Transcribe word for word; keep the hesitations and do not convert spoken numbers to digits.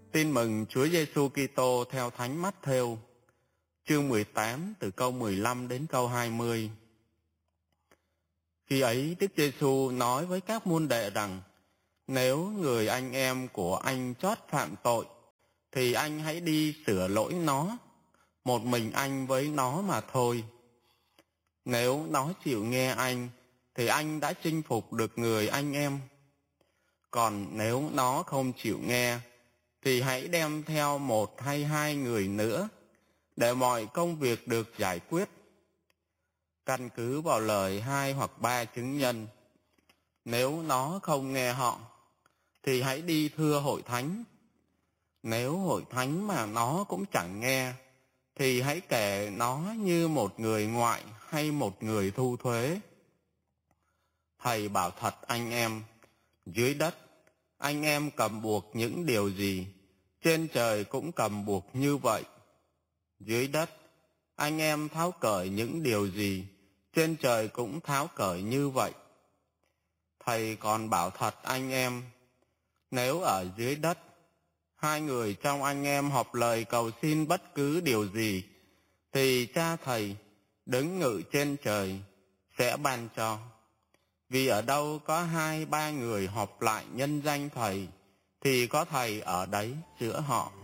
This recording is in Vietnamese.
Tin mừng Chúa Giêsu Kitô theo Thánh Mátthêu, chương mười tám từ câu mười lăm đến câu hai mươi. Khi ấy Đức Giêsu nói với các môn đệ rằng: nếu người anh em của anh chót phạm tội, thì anh hãy đi sửa lỗi nó, một mình anh với nó mà thôi. Nếu nó chịu nghe anh, thì anh đã chinh phục được người anh em. Còn nếu nó không chịu nghe, thì hãy đem theo một hay hai người nữa, để mọi công việc được giải quyết. Căn cứ vào lời hai hoặc ba chứng nhân. Nếu nó không nghe họ, thì hãy đi thưa hội thánh. Nếu hội thánh mà nó cũng chẳng nghe, thì hãy kể nó như một người ngoại hay một người thu thuế. Thầy bảo thật anh em, dưới đất anh em cầm buộc những điều gì, trên trời cũng cầm buộc như vậy. Dưới đất anh em tháo cởi những điều gì, trên trời cũng tháo cởi như vậy. Thầy còn bảo thật anh em, nếu ở dưới đất hai người trong anh em họp lời cầu xin bất cứ điều gì, thì Cha Thầy đứng ngự trên trời sẽ ban cho. Vì ở đâu có hai ba người họp lại nhân danh Thầy, thì có Thầy ở đấy giữa họ.